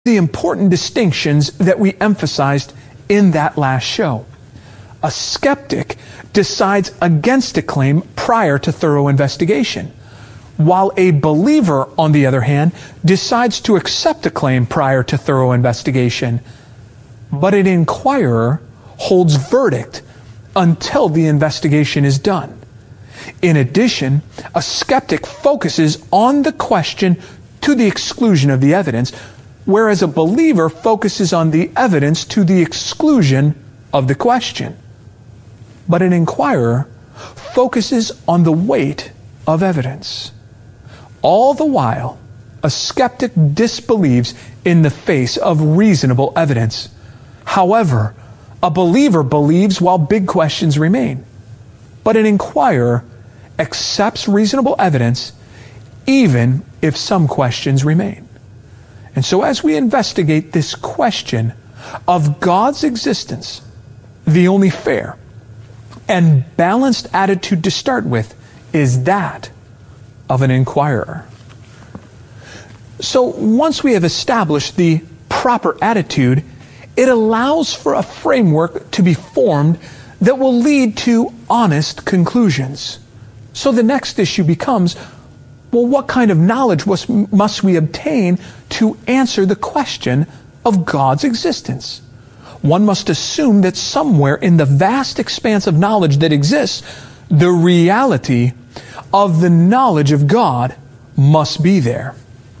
the important distinctions that we emphasized in that last show. A skeptic decides against a claim prior to thorough investigation, while a believer, on the other hand, decides to accept a claim prior to thorough investigation. But an inquirer holds verdict until the investigation is done. In addition, a skeptic focuses on the question to the exclusion of the evidence, whereas a believer focuses on the evidence to the exclusion of the question. But an inquirer focuses on the weight of evidence. All the while, a skeptic disbelieves in the face of reasonable evidence. However, a believer believes while big questions remain. But an inquirer accepts reasonable evidence even if some questions remain. And so as we investigate this question of God's existence, the only fair and balanced attitude to start with is that of an inquirer. So once we have established the proper attitude, it allows for a framework to be formed that will lead to honest conclusions. So the next issue becomes, well, what kind of knowledge must we obtain to answer the question of God's existence? One must assume that somewhere in the vast expanse of knowledge that exists, the reality of the knowledge of God must be there.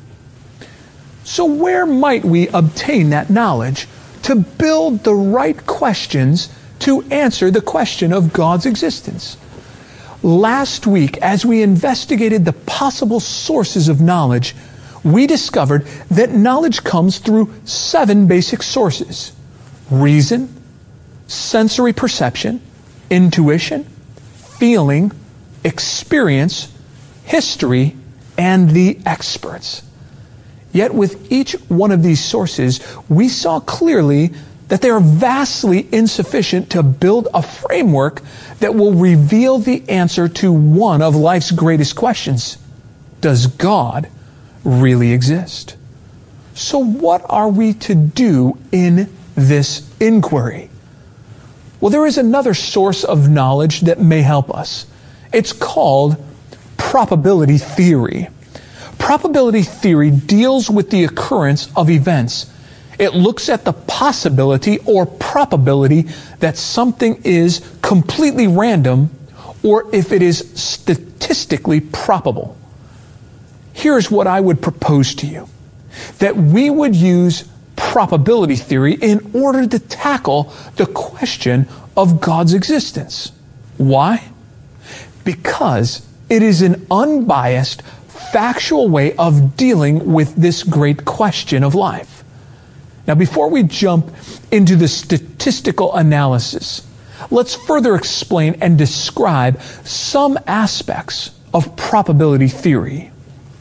So where might we obtain that knowledge to build the right questions to answer the question of God's existence? Last week, as we investigated the possible sources of knowledge, we discovered that knowledge comes through 7 basic sources: reason, sensory perception, intuition, feeling, experience, history, and the experts. Yet with each one of these sources, we saw clearly that they are vastly insufficient to build a framework that will reveal the answer to one of life's greatest questions. Does God really exist? So what are we to do in this inquiry? Well, there is another source of knowledge that may help us. It's called probability theory. Probability theory deals with the occurrence of events. It looks at the possibility or probability that something is completely random or if it is statistically probable. Here's what I would propose to you: that we would use probability theory in order to tackle the question of God's existence. Why? Because it is an unbiased, factual way of dealing with this great question of life. Now, before we jump into the statistical analysis, let's further explain and describe some aspects of probability theory.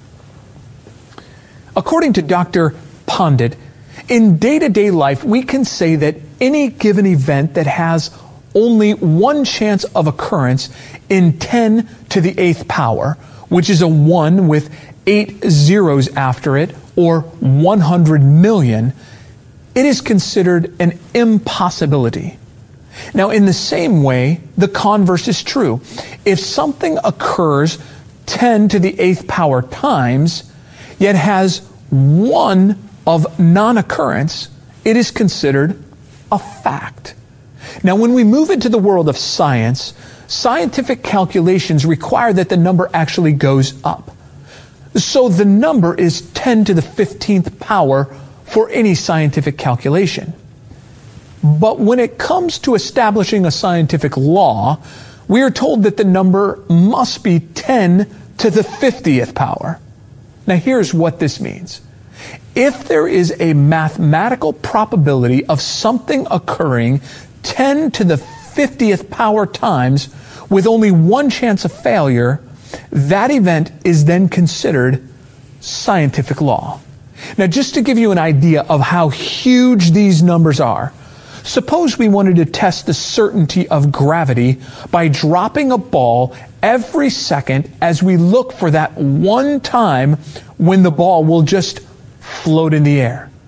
According to Dr. Pandit, in day-to-day life, we can say that any given event that has only one chance of occurrence in 10 to the 8th power, which is a 1 with 8 zeros after it, or 100 million, it is considered an impossibility. Now, in the same way, the converse is true. If something occurs 10 to the 8th power times, yet has 1 of non-occurrence, it is considered a fact. Now, when we move into the world of science, scientific calculations require that the number actually goes up. So the number is 10 to the 15th power for any scientific calculation. But when it comes to establishing a scientific law, we are told that the number must be 10 to the 50th power. Now, here's what this means. If there is a mathematical probability of something occurring 10 to the 50th power times with only one chance of failure, that event is then considered scientific law. Now, just to give you an idea of how huge these numbers are, suppose we wanted to test the certainty of gravity by dropping a ball every second as we look for that one time when the ball will just float in the air.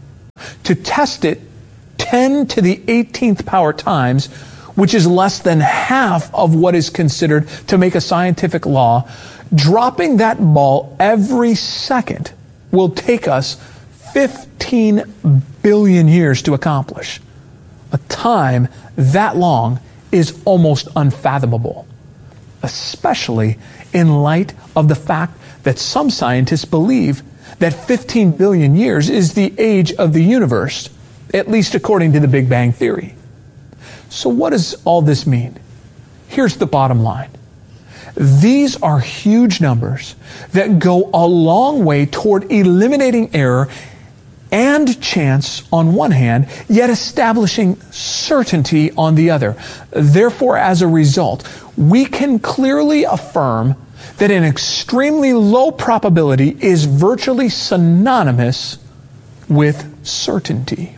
To test it 10 to the 18th power times, which is less than half of what is considered to make a scientific law, dropping that ball every second will take us 15 billion years to accomplish. A time that long is almost unfathomable, especially in light of the fact that some scientists believe that 15 billion years is the age of the universe, at least according to the Big Bang Theory. So what does all this mean? Here's the bottom line. These are huge numbers that go a long way toward eliminating error and chance on one hand, yet establishing certainty on the other. Therefore, as a result, we can clearly affirm that an extremely low probability is virtually synonymous with certainty.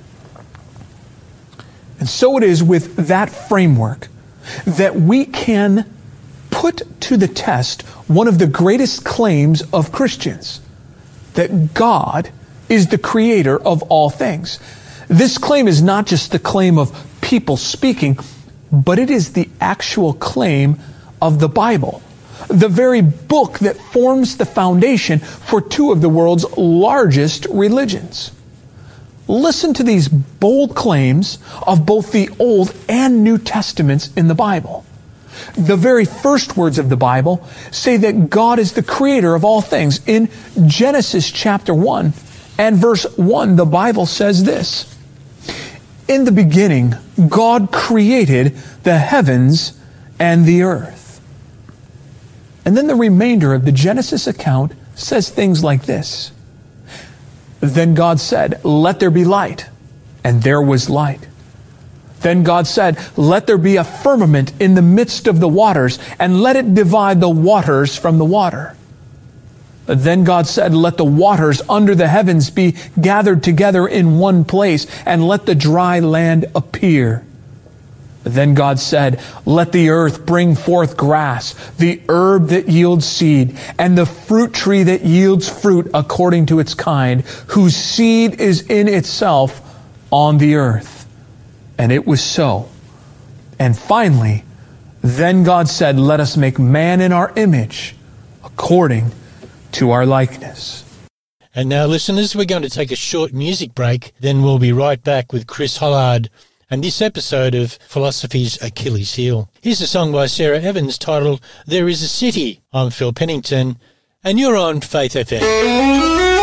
And so it is with that framework that we can put to the test one of the greatest claims of Christians, that God is the creator of all things. This claim is not just the claim of people speaking, but it is the actual claim of the Bible, the very book that forms the foundation for two of the world's largest religions. Listen to these bold claims of both the Old and New Testaments in the Bible. The very first words of the Bible say that God is the creator of all things. In Genesis chapter 1 and verse 1, the Bible says this: "In the beginning, God created the heavens and the earth." And then the remainder of the Genesis account says things like this: "Then God said, 'Let there be light,' and there was light. Then God said, 'Let there be a firmament in the midst of the waters, and let it divide the waters from the water.' Then God said, 'Let the waters under the heavens be gathered together in one place, and let the dry land appear.' Then God said, 'Let the earth bring forth grass, the herb that yields seed, and the fruit tree that yields fruit according to its kind, whose seed is in itself on the earth.' And it was so. And finally, then God said, 'Let us make man in our image, according to our likeness.'" And now, listeners, we're going to take a short music break. Then we'll be right back with Chris Hollard and this episode of Philosophy's Achilles Heel. Here's a song by Sarah Evans titled "There Is a City." I'm Phil Pennington, and you're on Faith FM.